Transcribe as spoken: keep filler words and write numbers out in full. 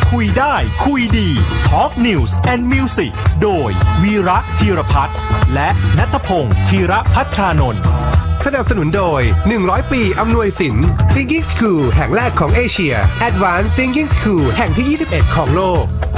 คุยได้คุยดี Talk News and Music โดยวีระธีรพัฒน์และณัฐพงศ์ธีรภัทรานนท์สนับสนุนโดยหนึ่งร้อยปีอำนวยสิน Thinking School แห่งแรกของเอเชีย Advanced Thinking School แห่งที่ยี่สิบเอ็ดของโลก